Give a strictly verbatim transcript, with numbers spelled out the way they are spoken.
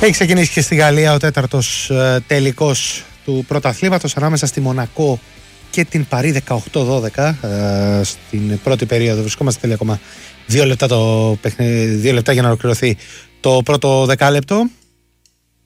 Έχει ξεκινήσει και στη Γαλλία ο τέταρτος ε, τελικός του πρωταθλήματος ανάμεσα στη Μονακό και την Παρί δεκαοκτώ δώδεκα. Ε, στην πρώτη περίοδο βρισκόμαστε τέλεια ακόμα δύο λεπτά, το παιχνίδι, δύο λεπτά για να ολοκληρωθεί το πρώτο δεκάλεπτο.